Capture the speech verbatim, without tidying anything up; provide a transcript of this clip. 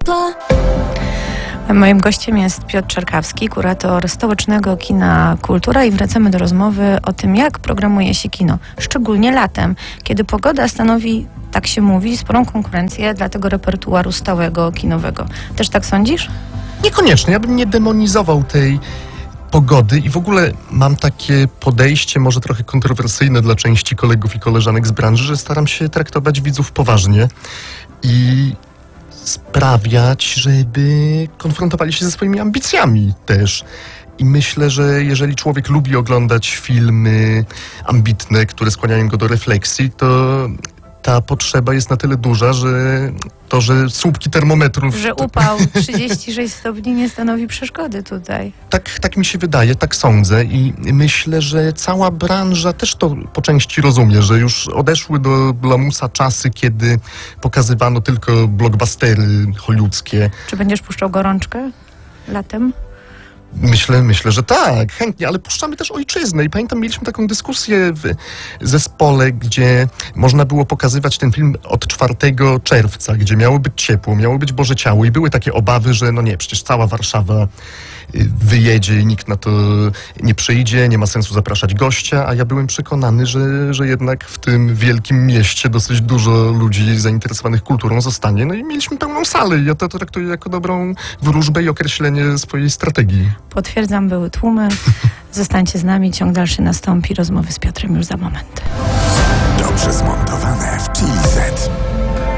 ciepła. Moim gościem jest Piotr Czerkawski, kurator Stołecznego Kina Kultura, i wracamy do rozmowy o tym, jak programuje się kino, szczególnie latem, kiedy pogoda stanowi, tak się mówi, sporą konkurencję dla tego repertuaru stałego kinowego. Też tak sądzisz? Niekoniecznie, ja bym nie demonizował tej pogody i w ogóle mam takie podejście, może trochę kontrowersyjne dla części kolegów i koleżanek z branży, że staram się traktować widzów poważnie i sprawiać, żeby konfrontowali się ze swoimi ambicjami też. I myślę, że jeżeli człowiek lubi oglądać filmy ambitne, które skłaniają go do refleksji, to ta potrzeba jest na tyle duża, że to, że słupki termometrów... Że upał trzydzieści sześć stopni nie stanowi przeszkody tutaj. Tak, tak mi się wydaje, tak sądzę i myślę, że cała branża też to po części rozumie, że już odeszły do lamusa czasy, kiedy pokazywano tylko blockbustery hollywoodzkie. Czy będziesz puszczał Gorączkę latem? Myślę, myślę, że tak, chętnie, ale puszczamy też ojczyznę i pamiętam, mieliśmy taką dyskusję w zespole, gdzie można było pokazywać ten film od czwartego czerwca, gdzie miało być ciepło, miało być Boże Ciało i były takie obawy, że no nie, przecież cała Warszawa wyjedzie i nikt na to nie przyjdzie, nie ma sensu zapraszać gościa, a ja byłem przekonany, że, że jednak w tym wielkim mieście dosyć dużo ludzi zainteresowanych kulturą zostanie. No i mieliśmy pełną salę i ja to traktuję jako dobrą wróżbę i określenie swojej strategii. Potwierdzam, były tłumy. Zostańcie z nami, ciąg dalszy nastąpi. Rozmowy z Piotrem już za moment. Dobrze zmontowane w Chili Z.